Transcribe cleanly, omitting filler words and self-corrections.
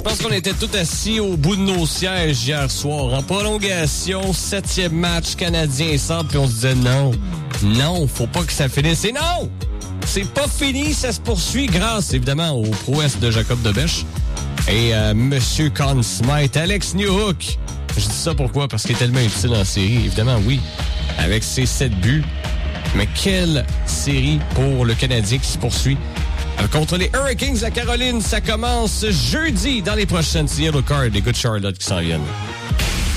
pense qu'on était tous assis au bout de nos sièges hier soir. En prolongation, 7e match canadien-centre, puis on se disait non, faut pas que ça finisse. Et non! C'est pas fini, ça se poursuit grâce, évidemment, aux prouesses de Jacob Debesch et Monsieur Conn Smythe, Alex Newhook. Je dis ça pourquoi? Parce qu'il est tellement utile en série, évidemment, oui, avec ses 7 buts. Mais quelle série pour le Canadien qui se poursuit contre les Hurricanes de la Caroline. Ça commence jeudi dans les prochaines Seattle Card, les Good Charlotte qui s'en viennent.